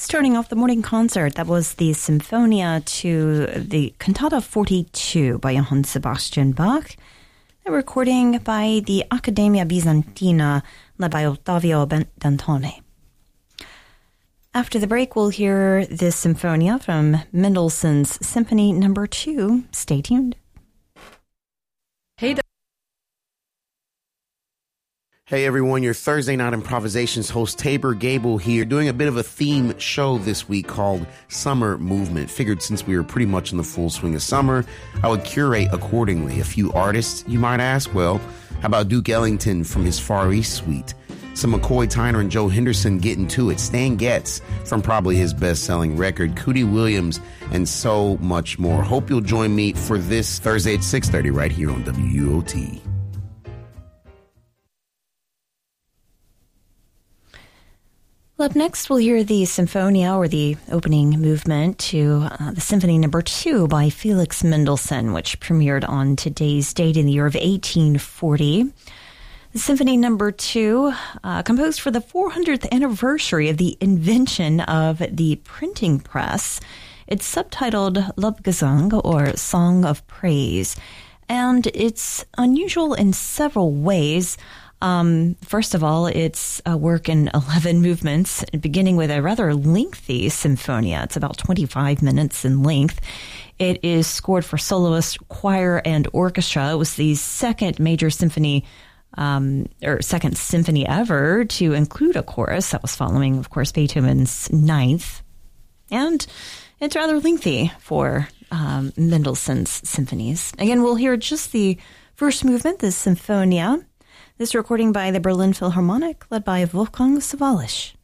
Starting off the morning concert, that was the Symphonia to the Cantata 42 by Johann Sebastian Bach, a recording by the Accademia Bizantina led by Ottavio Dantone. After the break, we'll hear the Symphonia from Mendelssohn's Symphony No. 2. Stay tuned. Hey everyone, your Thursday Night Improvisations host Tabor Gable here, doing a bit of a theme show this week called Summer Movement. Figured since we were pretty much in the full swing of summer, I would curate accordingly. A few artists, you might ask? Well, how about Duke Ellington from his Far East suite? Some McCoy Tyner and Joe Henderson getting to it. Stan Getz from probably his best-selling record, Cootie Williams, and so much more. Hope you'll join me for this Thursday at 6:30 right here on WUOT. Well, up next, we'll hear the Symphonia, or the opening movement to the Symphony No. 2 by Felix Mendelssohn, which premiered on today's date in the year of 1840. The Symphony No. 2, composed for the 400th anniversary of the invention of the printing press. It's subtitled Lobgesang, or Song of Praise, and it's unusual in several ways. First of all, it's a work in 11 movements, beginning with a rather lengthy symphonia. It's about 25 minutes in length. It is scored for soloist, choir, and orchestra. It was the second major symphony, or second symphony ever to include a chorus. That was following, of course, Beethoven's Ninth. And it's rather lengthy for Mendelssohn's symphonies. Again, we'll hear just the first movement, the Symphonia. This recording by the Berlin Philharmonic, led by Wolfgang Sawallisch.